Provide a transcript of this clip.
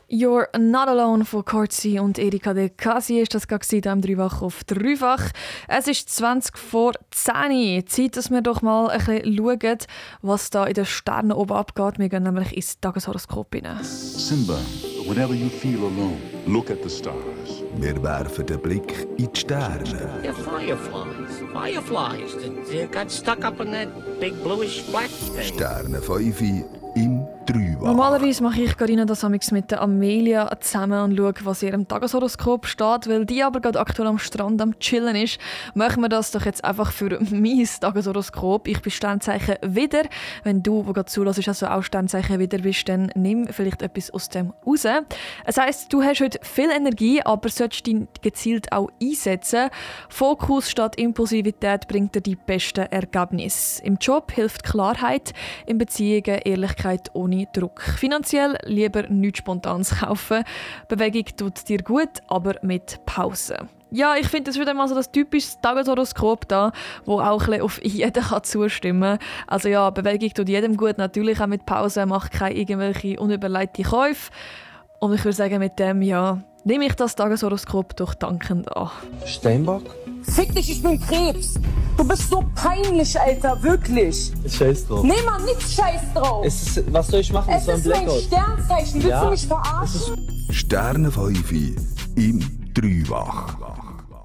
You're Not Alone von Corzi und Erika de Casi ist das gerade hier im Dreifach auf Dreifach. Es ist 20 vor 10 Uhr. Zeit, dass wir doch mal ein bisschen schauen, was da in den Sternen oben abgeht. Wir gehen nämlich ins Tageshoroskop hinein. Simba, whenever you feel alone, look at the stars. Wir werfen den Blick in die Sterne. They're fireflies. They got stuck up in that big bluish black thing. Sterne 5 im Dreifach. Normalerweise mache ich Carina das mit der Amelia zusammen und schaue, was in ihrem Tageshoroskop steht. Weil die aber gerade aktuell am Strand am Chillen ist, machen wir das doch jetzt einfach für mein Tageshoroskop. Ich bin Sternzeichen Widder. Wenn du, der gerade zuhörst, also auch Sternzeichen Widder bist, dann nimm vielleicht etwas aus dem raus. Es heisst, du hast heute viel Energie, aber solltest dich gezielt auch einsetzen. Fokus statt Impulsivität bringt dir die besten Ergebnisse. Im Job hilft Klarheit, in Beziehungen Ehrlichkeit ohne Druck. Finanziell lieber nichts Spontanes kaufen. Bewegung tut dir gut, aber mit Pause. Ja, ich finde, das ist wieder mal so das typische Tageshoroskop da, wo auch ein bisschen auf jeden zustimmen kann. Also ja, Bewegung tut jedem gut, natürlich auch mit Pause, macht keine irgendwelche unüberlegten Käufe. Und ich würde sagen, mit dem, ja, nehme ich das Tageshoroskop doch dankend an. Steinbock? Fick dich, ich bin Krebs. Du bist so peinlich, Alter, wirklich. Scheiß drauf. Nee, Mann, nix Scheiß drauf. Was soll ich machen? Es ist mein Sternzeichen. Willst du mich verarschen? Sterne 5 im Dreifach.